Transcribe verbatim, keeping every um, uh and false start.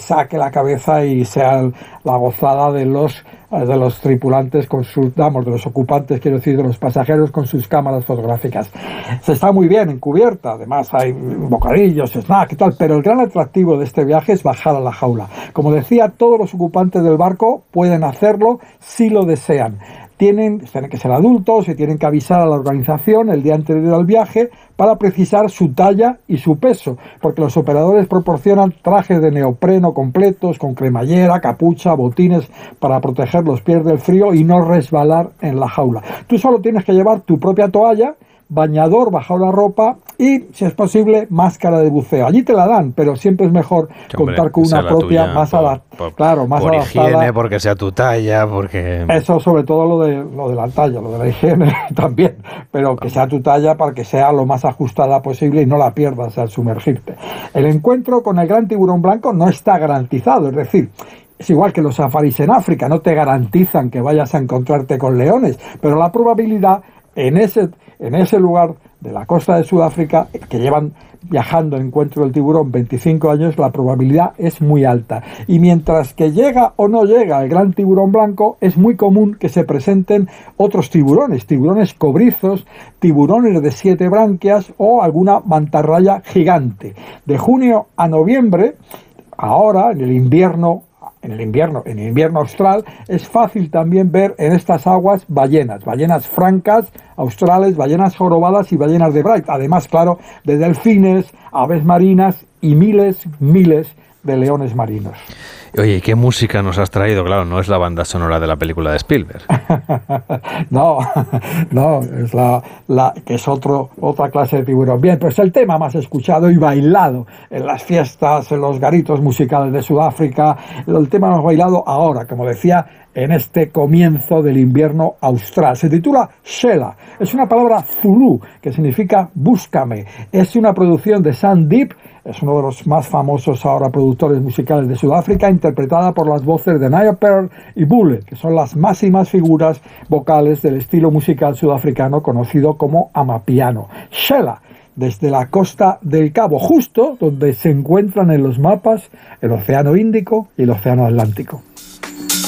saque la cabeza y sea la gozada de los de los tripulantes con sus, vamos, de los ocupantes, quiero decir, de los pasajeros con sus cámaras fotográficas. Se está muy bien encubierta, además hay bocadillos, snack y tal, pero el gran atractivo de este viaje es bajar a la jaula. Como decía, todos los ocupantes del barco pueden hacerlo si lo desean. Tienen, tienen que ser adultos y tienen que avisar a la organización el día anterior al viaje para precisar su talla y su peso, porque los operadores proporcionan trajes de neopreno completos con cremallera, capucha, botines para proteger los pies del frío y no resbalar en la jaula. Tú solo tienes que llevar tu propia toalla, bañador bajo la ropa y, si es posible, máscara de buceo. Allí te la dan, pero siempre es mejor sí, hombre, contar con una propia tuya, más adaptada. Claro, más por adaptada. Higiene, porque sea tu talla, porque... Eso, sobre todo lo de, lo de la talla, lo de la higiene también, pero que sea tu talla para que sea lo más ajustada posible y no la pierdas al sumergirte. El encuentro con el gran tiburón blanco no está garantizado, es decir, es igual que los safaris en África, no te garantizan que vayas a encontrarte con leones, pero la probabilidad en ese, en ese lugar de la costa de Sudáfrica, que llevan viajando en encuentro del tiburón veinticinco años, la probabilidad es muy alta. Y mientras que llega o no llega el gran tiburón blanco, es muy común que se presenten otros tiburones, tiburones cobrizos, tiburones de siete branquias o alguna mantarraya gigante. De junio a noviembre, ahora en el invierno, En el invierno, en el invierno austral, es fácil también ver en estas aguas ballenas, ballenas francas, australes, ballenas jorobadas y ballenas de Bright. Además, claro, de delfines, aves marinas y miles, miles de leones marinos. Oye, ¿qué música nos has traído? Claro, no es la banda sonora de la película de Spielberg. no, no, es la, la que es otro, otra clase de tiburón. Bien, pues el tema más escuchado y bailado en las fiestas, en los garitos musicales de Sudáfrica, el tema más bailado ahora, como decía, en este comienzo del invierno austral. Se titula Shela. Es una palabra zulú que significa búscame. Es una producción de Sam Deep, es uno de los más famosos ahora productores musicales de Sudáfrica, interpretada por las voces de Naya Pearl y Bule, que son las máximas figuras vocales del estilo musical sudafricano conocido como amapiano. Shela, desde la costa del Cabo, justo donde se encuentran en los mapas el Océano Índico y el Océano Atlántico.